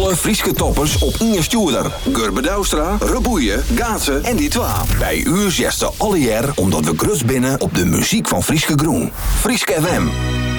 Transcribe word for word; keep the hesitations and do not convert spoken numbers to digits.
alle Frieske toppers op Inge Stoerder. Gurbe Douwstra, Reboeien, Gaatsen en die twa. Bij u zesde alle jaar omdat we grus binnen op de muziek van Frieske Groen. Frieske F M.